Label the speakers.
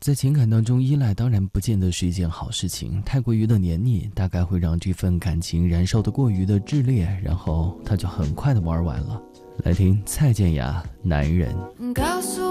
Speaker 1: 在情感当中，依赖当然不见得是一件好事情，太过于的黏腻大概会让这份感情燃烧得过于的炽烈，然后它就很快的玩完了。来听蔡健雅《男人》。
Speaker 2: 告诉